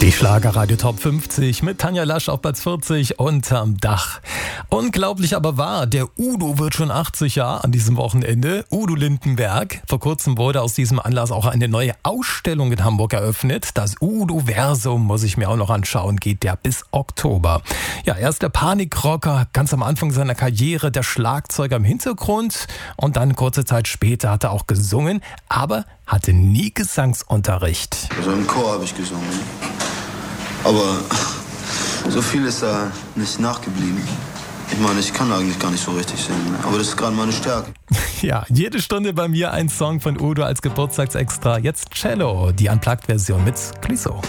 Die Schlagerradio Top 50 mit Tanja Lasch auf Platz 40 unterm Dach. Unglaublich aber wahr, der Udo wird schon 80 Jahre an diesem Wochenende. Udo Lindenberg. Vor kurzem wurde aus diesem Anlass auch eine neue Ausstellung in Hamburg eröffnet. Das Udo-Versum muss ich mir auch noch anschauen, geht ja bis Oktober. Ja, er ist der Panikrocker, ganz am Anfang seiner Karriere, der Schlagzeuger im Hintergrund und dann kurze Zeit später hat er auch gesungen, aber hatte nie Gesangsunterricht. Also im Chor habe ich gesungen, aber so viel ist da nicht nachgeblieben. Ich meine, ich kann eigentlich gar nicht so richtig singen, aber das ist gerade meine Stärke. Ja, jede Stunde bei mir ein Song von Udo als Geburtstagsextra. Jetzt Cello, die Unplugged-Version mit Clouseau.